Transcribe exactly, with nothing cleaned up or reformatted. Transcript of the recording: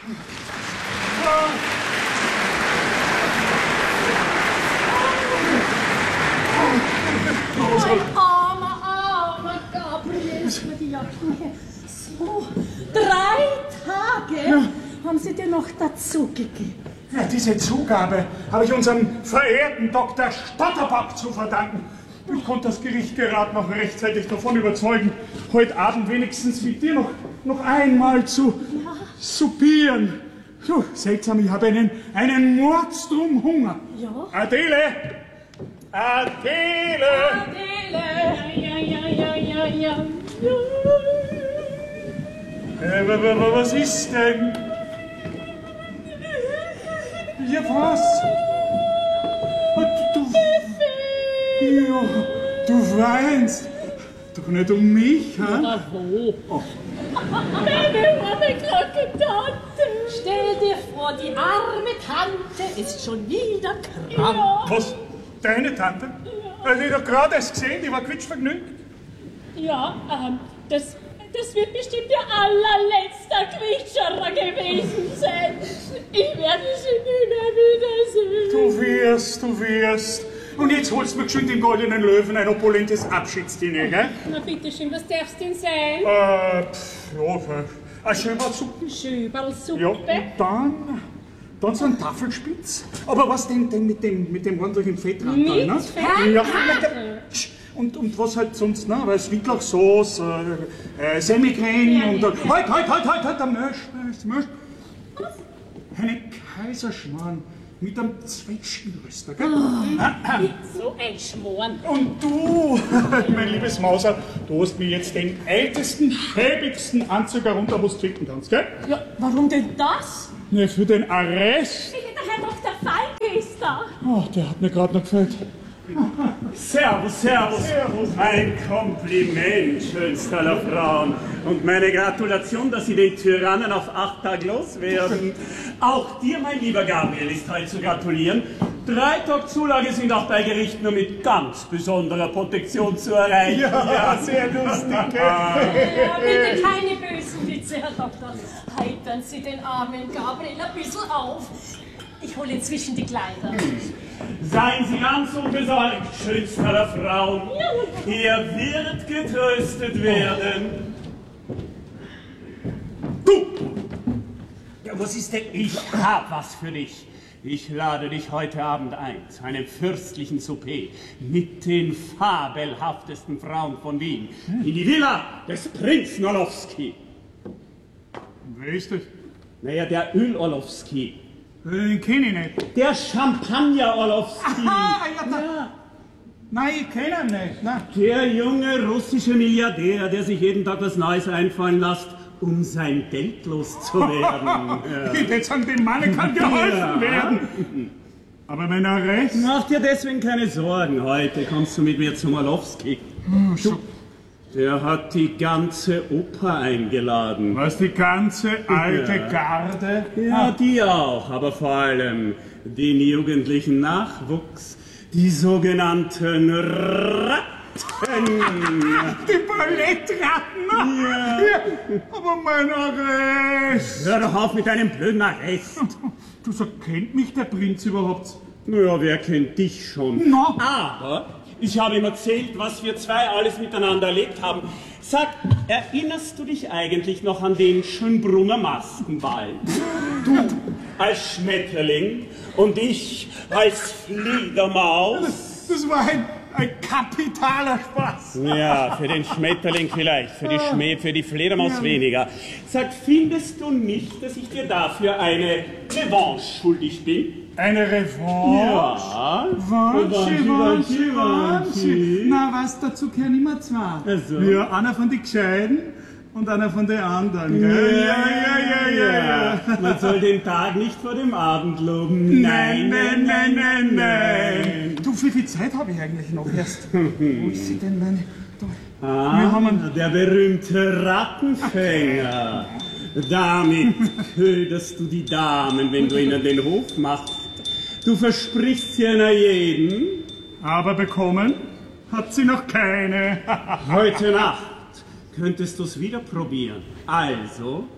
Mein armer, armer Gabriel. So, drei Tage ja. haben Sie dir noch dazugegeben. Ja, diese Zugabe habe ich unserem verehrten Doktor Stotterbock zu verdanken. Ich konnte das Gericht gerade noch rechtzeitig davon überzeugen, heute Abend wenigstens mit dir noch, noch einmal zu ja. soupieren. So, seltsam, ich habe einen, einen Mordstrom Hunger. Ja. Adele! Adele! Adele! Ja, ja, ja, ja, ja, ja. Äh, was ist denn? Ja, was? Du, du, ja, du weinst. Doch nicht um mich, hä? Oder wo? Oh. Meine arme kranke Tante. Stell dir vor, die arme Tante ist schon wieder krank. Ja. Was? Deine Tante? Ja. Die doch gerade erst gesehen, die war quietschvergnügt. Ja, ähm, das... Das wird bestimmt ihr allerletzter Quietscherer gewesen sein. Ich werde sie nie mehr wiedersehen. Du wirst, du wirst. Und jetzt holst du mir geschwind den goldenen Löwen ein opulentes Abschiedsdiner, gell? Na bitteschön, was darf's denn sein? Äh, pff, ja, eine Schöberlsuppe. Schöberlsuppe? Ja, und dann, dann so ein Tafelspitz. Aber was denn, denn mit dem, mit dem ordentlichen Fettrand? Mit ne? Fettrand? Ja, Und, und was halt sonst, ne? Weil Schnittlauchsauce, äh, äh, Semicreme ja, und dann. Ja. Halt, halt, halt, halt, halt, der Mösch, Mösch. Was? Eine Kaiserschmarrn mit einem Zwetschgenröster, gell? Oh, ah, so ein Schmoren. Und du, mein liebes Mauser, du hast mir jetzt den ältesten, schäbigsten Anzug herunter, wo du ficken kannst, gell? Ja, warum denn das? Ne, für den Arrest. Der Herr Doktor Falke ist da. Oh, der hat mir gerade noch gefällt. Servus, servus, servus. Ein Kompliment, schönster aller Frauen. Und meine Gratulation, dass Sie den Tyrannen auf acht Tage loswerden. Auch dir, mein lieber Gabriel, ist heute zu gratulieren. Drei Tage Zulage sind auch bei Gericht nur mit ganz besonderer Protektion zu erreichen. Ja, ja. Sehr lustig. Ja, bitte keine bösen Witze, Herr Doktor. Heitern Sie den armen Gabriel ein bisschen auf. Ich hole inzwischen die Kleider. Seien Sie ganz unbesorgt, schönster aller Frauen. Er wird getröstet werden. Du! Ja, was ist denn? Ich hab was für dich. Ich lade dich heute Abend ein zu einem fürstlichen Souper mit den fabelhaftesten Frauen von Wien in die Villa des Prinzen Orlowski. Wer ist das? Naja, der Öl-Orlowski. Den kenne ich nicht. Der Champagner-Orlowski. Aha, ja, da. Ja. Nein, ich kenne ihn nicht. Nein. Der junge russische Milliardär, der sich jeden Tag was Neues einfallen lässt, um sein Geld loszuwerden. Ja. Jetzt an dem Mann kann geholfen ja. werden. Aber wenn er recht... Mach dir deswegen keine Sorgen. Heute kommst du mit mir zum Orlowski. Hm, so. Der hat die ganze Oper eingeladen. Was, die ganze alte ja. Garde? Ja, die auch, aber vor allem den jugendlichen Nachwuchs, die sogenannten Ratten. Die Ballettratten? Ja. ja. Aber mein Arrest. Hör doch auf mit deinem blöden Arrest. Du sag, kennt mich der Prinz überhaupt? Naja, wer kennt dich schon? No. Aber... ich habe ihm erzählt, was wir zwei alles miteinander erlebt haben. Sag, erinnerst du dich eigentlich noch an den Schönbrunner Maskenball? Du als Schmetterling und ich als Fledermaus. Das, das war ein, ein kapitaler Spaß. Ja, für den Schmetterling vielleicht, für die Schmäh, für die Fledermaus ja. weniger. Sag, findest du nicht, dass ich dir dafür eine Revanche schuldig bin? Eine Revanche? Ja. Revanche, Revanche, Revanche. Na, was, dazu gehören immer zwei. Also. Ja, einer von den Gescheiden und einer von den anderen, gell? Ja, ja, ja, ja, ja. Man soll den Tag nicht vor dem Abend loben. Nein, nein, nein, nein, nein. Du, wie viel Zeit habe ich eigentlich noch erst? Wo ist sie denn, meine... Da. Ah, wir haben der berühmte Rattenfänger. Damit köderst du die Damen, wenn du ihnen den Hof machst. Du versprichst sie einer jeden. Aber bekommen hat sie noch keine. Heute Nacht könntest du es wieder probieren. Also,